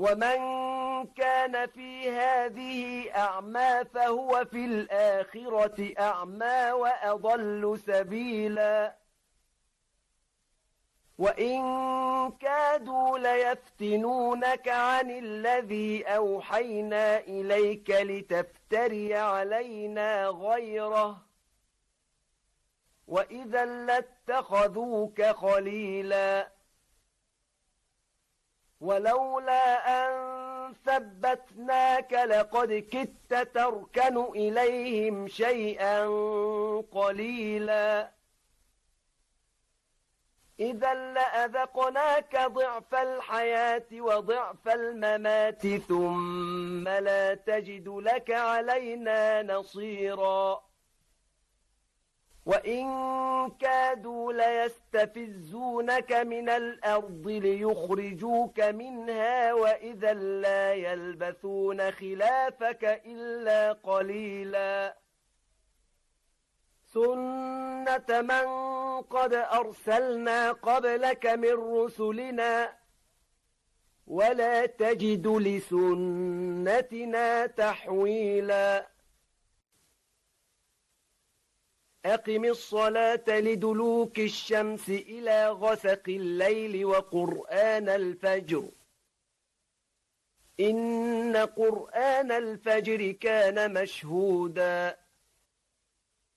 ومن كان في هذه أعمى فهو في الآخرة أعمى وأضل سبيلا وإن كادوا ليفتنونك عن الذي أوحينا إليك لتفتري علينا غيره وإذا لاتخذوك خليلا ولولا أن ثبتناك لقد كدت تركن إليهم شيئا قليلا إذا لأذقناك ضعف الحياة وضعف الممات ثم لا تجد لك علينا نصيرا وإن كادوا ليستفزونك من الأرض ليخرجوك منها وإذا لا يلبثون خلافك إلا قليلا سنة من قد أرسلنا قبلك من رسلنا ولا تجد لسنتنا تحويلا أقم الصلاة لدلوك الشمس إلى غسق الليل وقرآن الفجر إن قرآن الفجر كان مشهودا